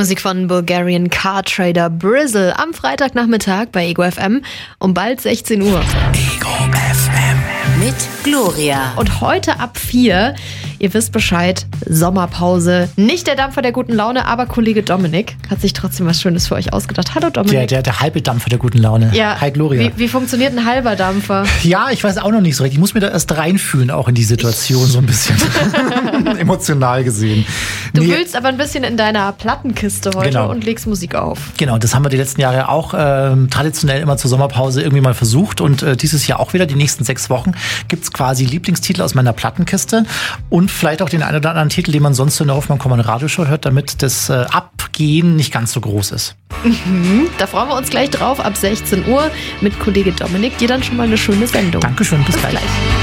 Musik von Bulgarian Car Trader Brizzle am Freitagnachmittag bei Ego FM um bald 16 Uhr. Ego FM mit Gloria. Und heute ab 4, ihr wisst Bescheid, Sommerpause. Nicht der Dampfer der guten Laune, aber Kollege Dominik hat sich trotzdem was Schönes für euch ausgedacht. Hallo Dominik. Der halbe Dampfer der guten Laune. Ja. Hi Gloria. Wie funktioniert ein halber Dampfer? Ja, ich weiß auch noch nicht so recht. Ich muss mir da erst reinfühlen, auch in die Situation so ein bisschen. Emotional gesehen. Du wühlst aber ein bisschen in deiner Plattenkiste heute und legst Musik auf. Genau, das haben wir die letzten Jahre auch traditionell immer zur Sommerpause irgendwie mal versucht. Und dieses Jahr auch wieder, die nächsten 6 Wochen, gibt's quasi Lieblingstitel aus meiner Plattenkiste und vielleicht auch den einen oder anderen Titel, den man sonst in der Hoffmann-Radioshow hört, damit das Abgehen nicht ganz so groß ist. Da freuen wir uns gleich drauf ab 16 Uhr mit Kollege Dominik. Dir dann schon mal eine schöne Sendung. Dankeschön, bis gleich.